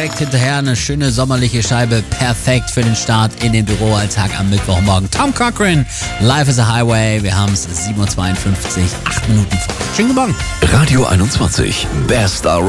direkt hinterher eine schöne sommerliche Scheibe. Perfekt für den Start in den Büroalltag am Mittwochmorgen. Tom Cochrane, Life is a Highway. Wir haben es 7.52 Uhr, 8 Minuten vor. Schönen guten Morgen. Radio 21, Best